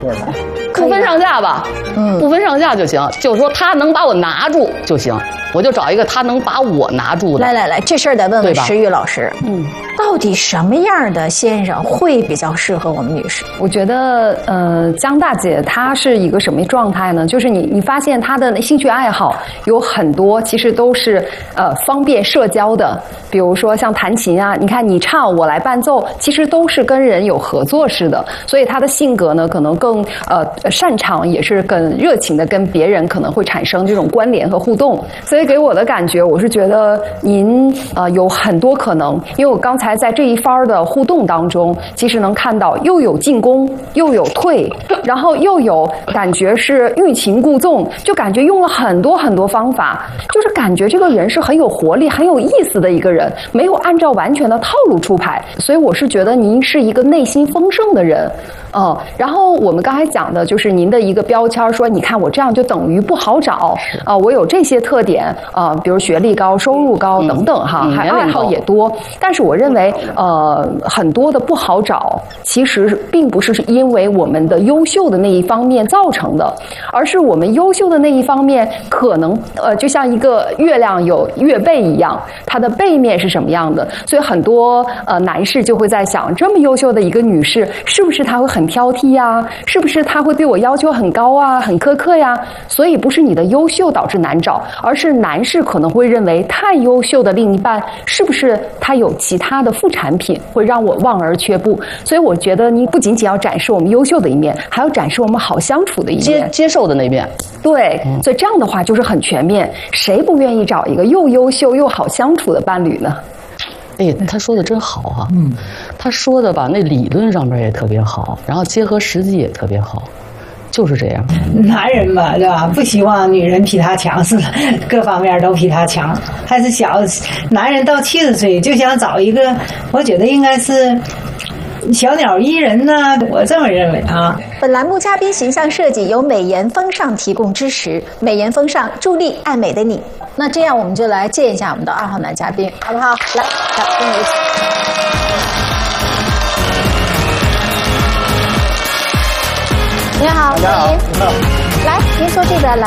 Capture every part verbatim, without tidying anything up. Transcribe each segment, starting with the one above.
不分上下吧，嗯，不分上下就行，就是说他能把我拿住就行，我就找一个他能把我拿住的。 来来来，这事儿得问问石玉老师，嗯，到底什么样的先生会比较适合我们女士？ 我觉得，呃，江大姐她是一个什么状态呢？就是你你发现她的兴趣爱好有很多，其实都是呃方便社交的，比如说像弹琴啊，你看你唱我来伴奏，其实都是跟人有合作式的，所以她的性格呢，可能更呃擅长，也是更热情的跟别人可能会产生这种关联和互动。所以给我的感觉，我是觉得您呃有很多可能，因为我刚才在这一番的互动当中，其实能看到又有进攻，又有退，然后又有感觉是欲擒故纵，就感觉用了很多很多方法，就是感觉这个人是很有活力、很有意思的一个人，没有按照完全的套路出牌。所以我是觉得您是一个内心丰盛的人。嗯，然后我们刚才讲的就是您的一个标签，说你看我这样就等于不好找啊、呃，我有这些特点啊、呃，比如学历高、收入高等等哈， 嗯、 还爱好也多。但是我认为呃很多的不好找，其实并不是因为我们的优秀的那一方面造成的，而是我们优秀的那一方面可能呃就像一个月亮有月背一样，它的背面是什么样的。所以很多呃男士就会在想，这么优秀的一个女士，是不是她会很很挑剔呀，是不是他会对我要求很高啊，很苛刻呀？所以不是你的优秀导致难找，而是男士可能会认为太优秀的另一半是不是他有其他的副产品会让我望而却步？所以我觉得你不仅仅要展示我们优秀的一面，还要展示我们好相处的一面， 接接受的那面。 对，所以这样的话就是很全面，谁不愿意找一个又优秀又好相处的伴侣呢？ 哎，他说的真好啊！嗯，他说的吧，那理论上面也特别好，然后结合实际也特别好，就是这样。 男人嘛，对吧？不希望女人比他强势，各方面都比他强。还是小男人到七十岁就想找一个，我觉得应该是小鸟依人呢，我这么认为啊。 本栏目嘉宾形象设计由美颜风尚提供支持，美颜风尚助力爱美的你。那这样我们就来见一下我们的二号男嘉宾，好不好？来，掌声有请。你好，欢迎。来，您坐这边来。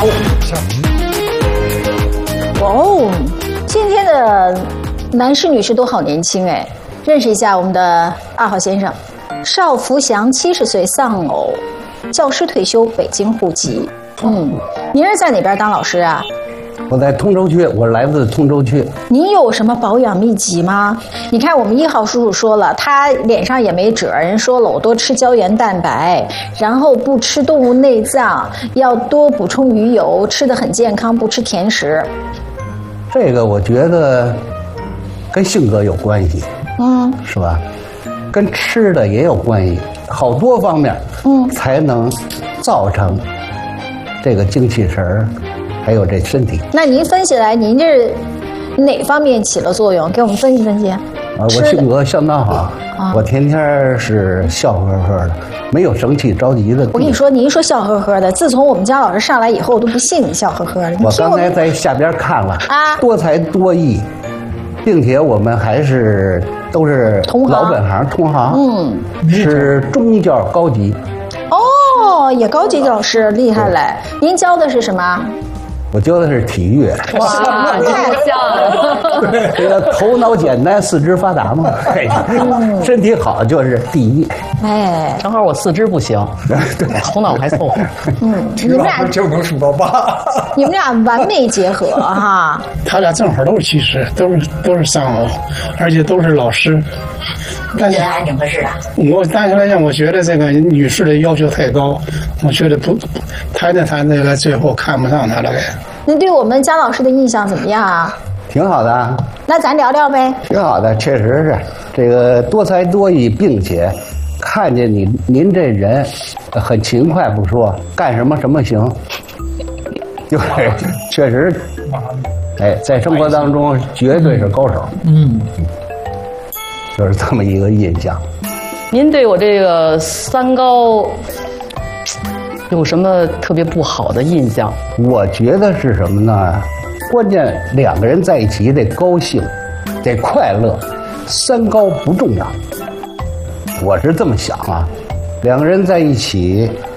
哦，今天的男士女士都好年轻哎，认识一下我们的二号先生，邵福祥，七十岁，丧偶，教师退休，北京户籍。嗯，您是在哪边当老师啊？ 我在通州区，我来自通州区。 您有什么保养秘籍吗？你看我们一号叔叔说了，他脸上也没褶，人说了我多吃胶原蛋白，然后不吃动物内脏，要多补充鱼油，吃得很健康，不吃甜食。 这个我觉得跟性格有关系，嗯，是吧？跟吃的也有关系，好多方面，嗯，才能造成这个精气神儿。还有这身体， 那您分析来，您这哪方面起了作用？给我们分析分析。啊， 我性格相当好，啊、我天天是笑呵呵的，没有生气着急的。 我跟你说，您说笑呵呵的，自从我们家老师上来以后，我都不信你笑呵呵的。 我刚才在下边看了啊，多才多艺，并且我们还是都是老本行同行，嗯，是中教高级。 哦，也高级老师厉害嘞！您教的是什么？ 我教的是体育。 哇，太像了！ 这个头脑简单，四肢发达嘛，身体好就是第一。 哎， 正好我四肢不行，对，头脑还凑合。 嗯，你们俩就能数到八。 你们俩完美结合哈。 他俩正好都是七十，都是都是丧偶，而且都是老师。 但是还挺合适的。 我大体来讲，我觉得这个女士的要求太高，我觉得不谈着谈着来，最后看不上她了该。 您对我们姜老师的印象怎么样啊？ 挺好的。 那咱聊聊呗。 挺好的，确实是这个多才多艺，并且看见你您这人很勤快不说，干什么什么行，就是确实，哎，在生活当中绝对是高手。嗯。就是这么一个印象。 您对我这个三高有什么特别不好的印象？ 我觉得是什么呢？关键两个人在一起得高兴，得快乐，三高不重要。我是这么想啊，两个人在一起